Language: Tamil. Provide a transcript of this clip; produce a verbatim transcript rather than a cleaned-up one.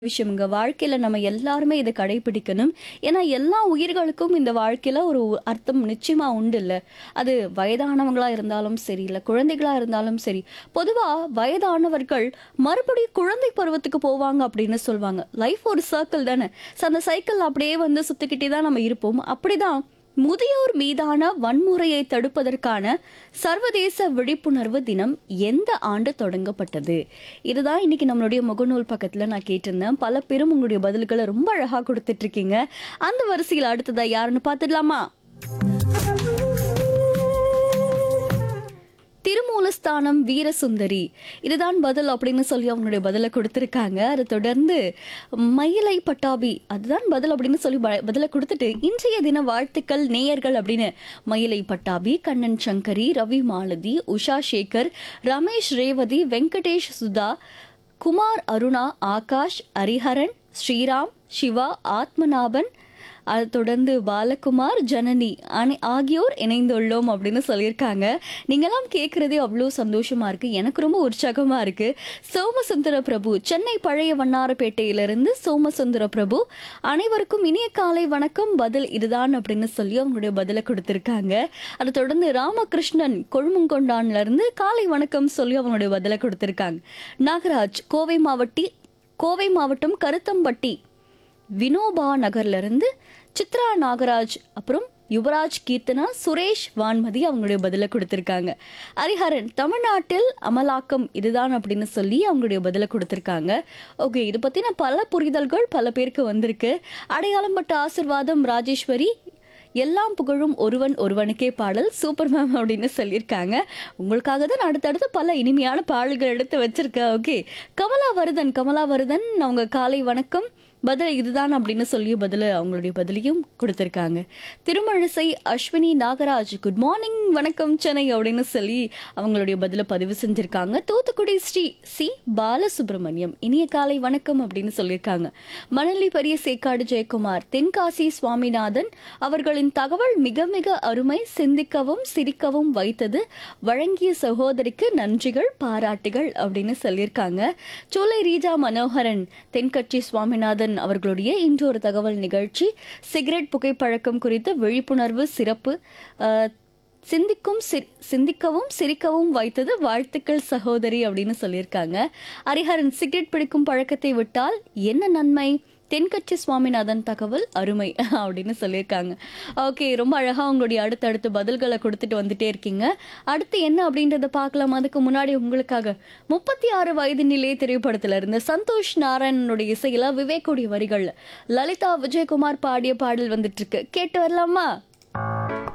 விஷயம்ங்க. வாழ்க்கையில நம்ம எல்லாருமே இத கடைபிடிக்கணும். ஏன்னா, எல்லா உயிர்களுக்கும் இந்த வாழ்க்கையில ஒரு அர்த்தம் நிச்சயமா உண்டுல்ல. அது வயதானவங்களா இருந்தாலும் சரி, இல்ல குழந்தைகளா இருந்தாலும் சரி. பொதுவா வயதானவர்கள் மறுபடியும் குழந்தை பருவத்துக்கு போவாங்க அப்படின்னு சொல்வாங்க. லைஃப் ஒரு சர்க்கிள் தானே. ஸோ அந்த சைக்கிள் அப்படியே வந்து சுத்திக்கிட்டே தான் நம்ம இருப்போம். அப்படிதான் முதியோர் மீதான வன்முறையை தடுப்பதற்கான சர்வதேச விழிப்புணர்வு தினம் எந்த ஆண்டு தொடங்கப்பட்டது? இதுதான் இன்னைக்கு நம்மளுடைய முகநூல் பக்கத்துல நான் கேட்டிருந்தேன். பல பேரும் உங்களுடைய பதில்களை ரொம்ப அழகா கொடுத்துட்டு இருக்கீங்க. அந்த வரிசையில் அடுத்ததா யாருன்னு பார்த்துடலாமா? திருமூலஸ்தானம் வீரசுந்தரி இதுதான் பதில் அப்படின்னு சொல்லி அவங்களுடைய பதிலை கொடுத்துருக்காங்க. அதை தொடர்ந்து மயிலை பட்டாபி அதுதான் பதில் அப்படின்னு சொல்லி ப- பதிலை கொடுத்துட்டு இன்றைய தின வாழ்த்துக்கள் நேயர்கள் அப்படின்னு மயிலை பட்டாபி, கண்ணன் சங்கரி, ரவி மாலதி, உஷா சேகர், ரமேஷ் ரேவதி, வெங்கடேஷ் சுதா, குமார் அருணா, ஆகாஷ், ஹரிஹரன், ஸ்ரீராம், சிவா, ஆத்மநாபன், அதை தொடர்ந்து பாலகுமார், ஜனனி அனை ஆகியோர் இணைந்துள்ளோம் அப்படின்னு சொல்லியிருக்காங்க. நீங்களாம் கேட்குறதே அவ்வளோ சந்தோஷமா இருக்கு. எனக்கு ரொம்ப உற்சாகமா இருக்கு. சோமசுந்தர பிரபு, சென்னை பழைய வண்ணாரப்பேட்டையிலிருந்து சோமசுந்தர பிரபு, அனைவருக்கும் இனிய காலை வணக்கம், பதில் இதுதான் அப்படின்னு சொல்லி அவங்களுடைய பதிலை கொடுத்துருக்காங்க. அதை தொடர்ந்து ராமகிருஷ்ணன் கொழுமங்கொண்டான்ல இருந்து காலை வணக்கம் சொல்லி அவங்களுடைய பதிலை கொடுத்துருக்காங்க. நாகராஜ், கோவை மாவட்டி கோவை மாவட்டம் கருத்தம்பட்டி வினோபா நகர்ல இருந்து சித்ரா நாகராஜ், அப்புறம் யுவராஜ் கீர்த்தனா, சுரேஷ் வான்மதி அவங்களுடைய பதிலை கொடுத்திருக்காங்க. ஹரிஹரன், தமிழ்நாட்டில் அமலாக்கம் இதுதான் அப்படின்னு சொல்லி அவங்களுடைய பதிலை கொடுத்திருக்காங்க. ஓகே, இது பத்தின பல புரிதல்கள் பல பேருக்கு வந்திருக்கு. அடையாளம் பட்ட ஆசிர்வாதம் ராஜேஸ்வரி, எல்லாம் புகழும் ஒருவன் ஒருவனுக்கே பாடல் சூப்பர் மேம் அப்படின்னு சொல்லியிருக்காங்க. உங்களுக்காக தான் அடுத்தடுத்து பல இனிமையான பாடல்கள் எடுத்து வச்சிருக்கேன். ஓகே, கமலாவர்தன் கமலாவர்தன் அவங்க காலை வணக்கம், பதில் இதுதான் அப்படின்னு சொல்லி பதில் அவங்களுடைய பதிலையும் கொடுத்துருக்காங்க. திருமழிசை அஸ்வினி நாகராஜ், குட் மார்னிங் வணக்கம் சென்னை அப்படின்னு சொல்லி அவங்களுடைய பதிலை பதிவு செஞ்சிருக்காங்க. தூத்துக்குடி ஸ்ரீ சி பாலசுப்ரமணியம், இனிய காலை வணக்கம் அப்படின்னு சொல்லியிருக்காங்க. மணலி பெரிய சேக்காடு ஜெயக்குமார், தென்காசி சுவாமிநாதன், அவர்களின் தகவல் மிக மிக அருமை, சிந்திக்கவும் சிரிக்கவும் வைத்தது, வழங்கிய சகோதரிக்கு நன்றிகள் பாராட்டுகள் அப்படின்னு சொல்லியிருக்காங்க. சோலை ரீஜா மனோகரன், தென்கட்சி சுவாமிநாதன் அவர்களுடைய இன்று ஒரு தகவல் நிகழ்ச்சி, சிகரெட் புகைப்பழக்கம் குறித்த விழிப்புணர்வு சிறப்பு, அஹ், சிந்திக்கும் சி- சிந்திக்கவும் சிரிக்கவும் வைத்தது, வாழ்த்துக்கள் சகோதரி அப்படின்னு சொல்லியிருக்காங்க. ஹரிஹரன், சிகரெட் பிடிக்கும் பழக்கத்தை விட்டால் என்ன நன்மை, தென்கட்சி சுவாமிநாதன் தகவல் அருமை அப்படின்னு சொல்லியிருக்காங்க. ஓகே, ரொம்ப அழகா உங்களுடைய அடுத்தடுத்து பதில்களை கொடுத்துட்டு வந்துட்டே இருக்கீங்க. அடுத்து என்ன அப்படின்றத பார்க்கலாம். அதுக்கு முன்னாடி உங்களுக்காக முப்பத்தி ஆறு வயது நிலை திரைப்படத்துல இருந்து சந்தோஷ் நாராயணனுடைய இசையில விவேக்குடைய வரிகள் லலிதா விஜயகுமார் பாடிய பாடல் வந்துட்டு இருக்கு. கேட்டு வரலாமா?